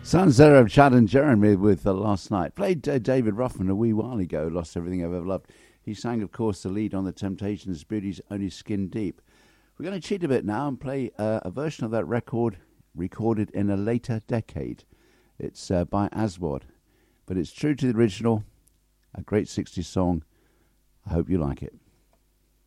Sounds there of Chad and Jeremy with Last Night. Played David Ruffin a wee while ago, Lost Everything I've Ever Loved. He sang, of course, the lead on The Temptations' Beauty's Only Skin Deep. We're going to cheat a bit now and play a version of that record recorded in a later decade. It's by Aswad, but it's true to the original, a great 60s song. I hope you like it.